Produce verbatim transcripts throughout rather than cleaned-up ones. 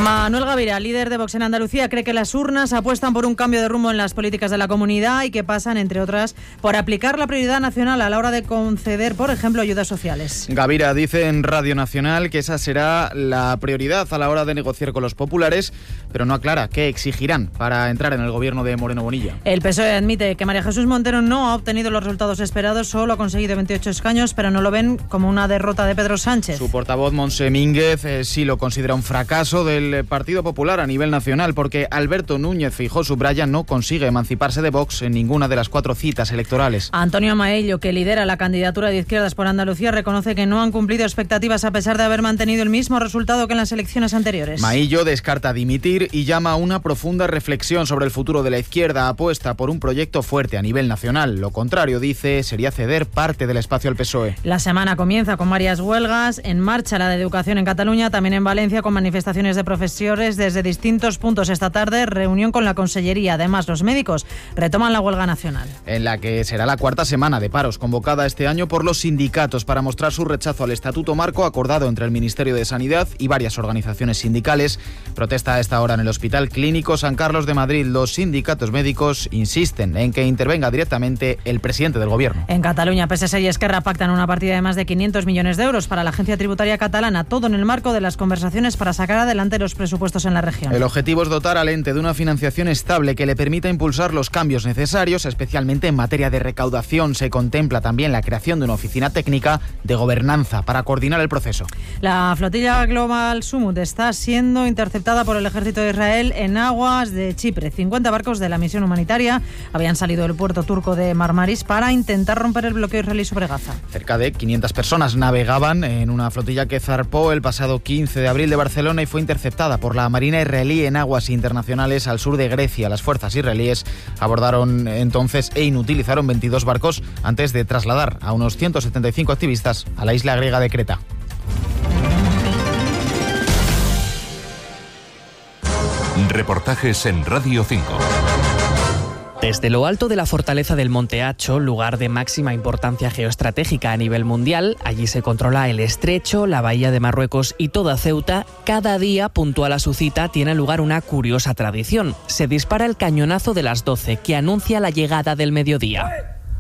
Manuel Gavira, líder de Vox en Andalucía, cree que las urnas apuestan por un cambio de rumbo en las políticas de la comunidad y que pasan, entre otras, por aplicar la prioridad nacional a la hora de conceder, por ejemplo, ayudas sociales. Gavira dice en Radio Nacional que esa será la prioridad a la hora de negociar con los populares, pero no aclara qué exigirán para entrar en el gobierno de Moreno Bonilla. El P S O E admite que María Jesús Montero no ha obtenido los resultados esperados, solo ha conseguido veintiocho escaños, pero no lo ven como una derrota de Pedro Sánchez. Su portavoz, Montse Mínguez, eh, sí lo considera un fracaso del Partido Popular a nivel nacional, porque Alberto Núñez Feijóo subraya no consigue emanciparse de Vox en ninguna de las cuatro citas electorales. Antonio Maello, que lidera la candidatura de Izquierdas por Andalucía, reconoce que no han cumplido expectativas a pesar de haber mantenido el mismo resultado que en las elecciones anteriores. Maello descarta dimitir y llama a una profunda reflexión sobre el futuro de la izquierda. Apuesta por un proyecto fuerte a nivel nacional. Lo contrario, dice, sería ceder parte del espacio al P S O E. La semana comienza con varias huelgas. En marcha la de educación en Cataluña, también en Valencia, con manifestaciones de profesores desde distintos puntos esta tarde, reunión con la Consellería. Además, los médicos retoman la huelga nacional. En la que será la cuarta semana de paros convocada este año por los sindicatos para mostrar su rechazo al Estatuto Marco acordado entre el Ministerio de Sanidad y varias organizaciones sindicales. Protesta a esta hora en el Hospital Clínico San Carlos de Madrid. Los sindicatos médicos insisten en que intervenga directamente el presidente del Gobierno. En Cataluña, P S S y Esquerra pactan una partida de más de quinientos millones de euros para la Agencia Tributaria Catalana, todo en el marco de las conversaciones para sacar adelante los presupuestos en la región. El objetivo es dotar al ente de una financiación estable que le permita impulsar los cambios necesarios, especialmente en materia de recaudación. Se contempla también la creación de una oficina técnica de gobernanza para coordinar el proceso. La flotilla Global Sumut está siendo interceptada por el ejército de Israel en aguas de Chipre. cincuenta barcos de la misión humanitaria habían salido del puerto turco de Marmaris para intentar romper el bloqueo israelí sobre Gaza. Cerca de quinientas personas navegaban en una flotilla que zarpó el pasado quince de abril de Barcelona y fue interceptada por la Marina israelí en aguas internacionales al sur de Grecia. Las fuerzas israelíes abordaron entonces e inutilizaron veintidós barcos antes de trasladar a unos ciento setenta y cinco activistas a la isla griega de Creta. Reportajes en Radio cinco. Desde lo alto de la fortaleza del Monte Acho, lugar de máxima importancia geoestratégica a nivel mundial, allí se controla el estrecho, la bahía de Marruecos y toda Ceuta, cada día, puntual a su cita, tiene lugar una curiosa tradición. Se dispara el cañonazo de las doce, que anuncia la llegada del mediodía.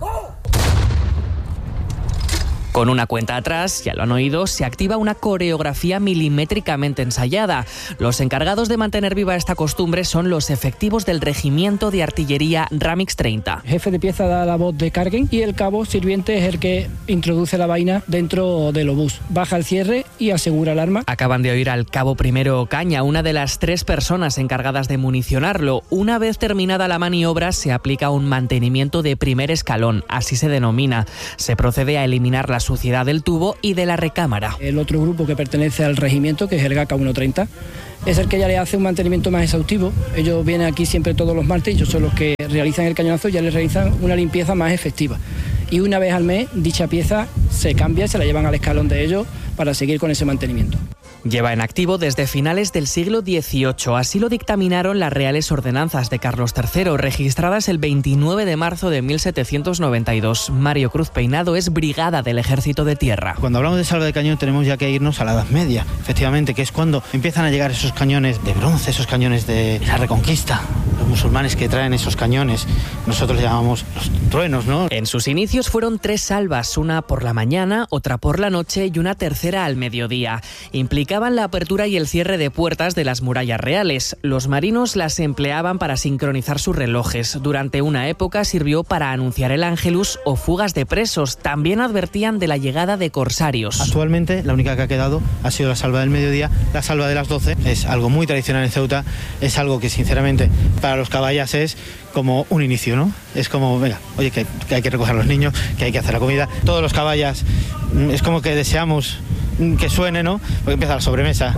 Con una cuenta atrás, ya lo han oído, se activa una coreografía milimétricamente ensayada. Los encargados de mantener viva esta costumbre son los efectivos del Regimiento de Artillería Ramix treinta. El jefe de pieza da la voz de carguen y el cabo sirviente es el que introduce la vaina dentro del obús. Baja el cierre y asegura el arma. Acaban de oír al cabo Primero Caña, una de las tres personas encargadas de municionarlo. Una vez terminada la maniobra, se aplica un mantenimiento de primer escalón, así se denomina. Se procede a eliminar la suciedad del tubo y de la recámara. El otro grupo que pertenece al regimiento, que es el G A K ciento treinta, es el que ya le hace un mantenimiento más exhaustivo. Ellos vienen aquí siempre todos los martes y ellos son los que realizan el cañonazo y ya les realizan una limpieza más efectiva. Y una vez al mes dicha pieza se cambia y se la llevan al escalón de ellos para seguir con ese mantenimiento. Lleva en activo desde finales del siglo dieciocho. Así lo dictaminaron las Reales Ordenanzas de Carlos tercero, registradas el veintinueve de marzo de mil setecientos noventa y dos. Mario Cruz Peinado es brigada del Ejército de Tierra. Cuando hablamos de salva de cañón tenemos ya que irnos a la Edad Media, efectivamente, que es cuando empiezan a llegar esos cañones de bronce, esos cañones de la Reconquista. Los musulmanes que traen esos cañones, nosotros les llamamos los truenos, ¿no? En sus inicios fueron tres salvas, una por la mañana, otra por la noche y una tercera al mediodía. Implicaban la apertura y el cierre de puertas de las murallas reales. Los marinos las empleaban para sincronizar sus relojes. Durante una época sirvió para anunciar el Ángelus o fugas de presos. También advertían de la llegada de corsarios. Actualmente la única que ha quedado ha sido la salva del mediodía. La salva de las doce es algo muy tradicional en Ceuta, es algo que sinceramente para los caballas es como un inicio, ¿no? Es como, venga, oye, que, que hay que recoger a los niños, que hay que hacer la comida. Todos los caballas, es como que deseamos que suene, ¿no? Porque empieza la sobremesa.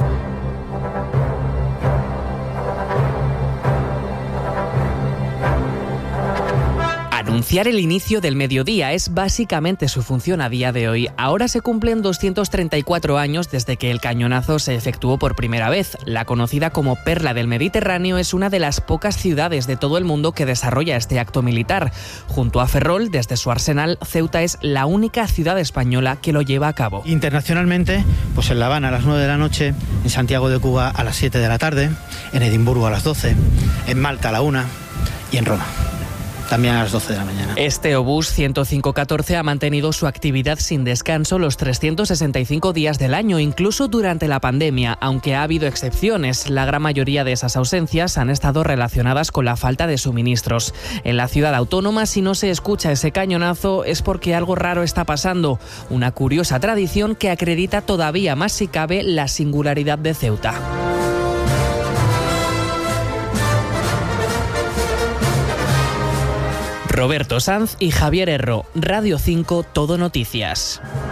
Anunciar el inicio del mediodía es básicamente su función a día de hoy. Ahora se cumplen doscientos treinta y cuatro años desde que el cañonazo se efectuó por primera vez. La conocida como Perla del Mediterráneo es una de las pocas ciudades de todo el mundo que desarrolla este acto militar. Junto a Ferrol, desde su arsenal, Ceuta es la única ciudad española que lo lleva a cabo. Internacionalmente, pues en La Habana a las nueve de la noche, en Santiago de Cuba a las siete de la tarde, en Edimburgo a las doce, en Malta a la una y en Roma también a las doce de la mañana. Este obús ciento cinco catorce ha mantenido su actividad sin descanso los trescientos sesenta y cinco días del año, incluso durante la pandemia, aunque ha habido excepciones. La gran mayoría de esas ausencias han estado relacionadas con la falta de suministros. En la ciudad autónoma, si no se escucha ese cañonazo, es porque algo raro está pasando. Una curiosa tradición que acredita todavía más, si cabe, la singularidad de Ceuta. Roberto Sanz y Javier Erro, Radio cinco, Todo Noticias.